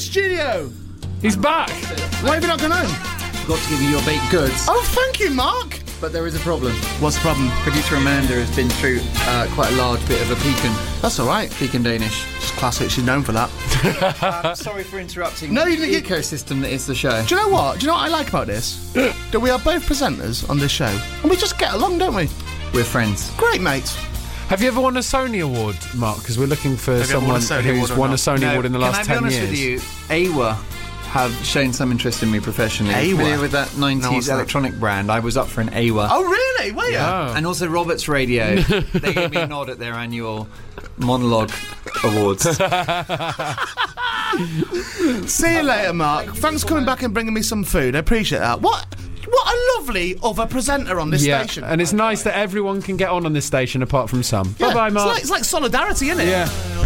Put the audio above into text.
studio. He's back. Why have you not gone home? Got to give you your baked goods. Oh, thank you, Mark. But there is a problem. What's the problem? Producer Amanda has been through quite a large bit of a pecan. That's all right. Pecan Danish. It's classic. She's known for that. Sorry for interrupting No, the you didn't ecosystem that is the show. Do you know what? Do you know what I like about this? That we are both presenters on this show, and we just get along, don't we? We're friends. Great, mates. Have you ever won a Sony Award, Mark? Because we're looking for Have you ever won someone a Sony who's Award or won a not? Sony Award in the last 10 years. Can I be honest with you? AWA have shown some interest in me professionally. AWA? Familiar with that 90s No, what's that? electronic brand? I was up for an AWA. Oh, really? Were you? Oh. And also Roberts Radio. They gave me a nod at their annual monologue awards. See you later, Mark. Thanks for coming back and bringing me some food. I appreciate that. What a lovely other presenter on this station. And it's nice that everyone can get on this station apart from some. Yeah, Bye-bye, Mark. It's like solidarity, isn't it? Yeah.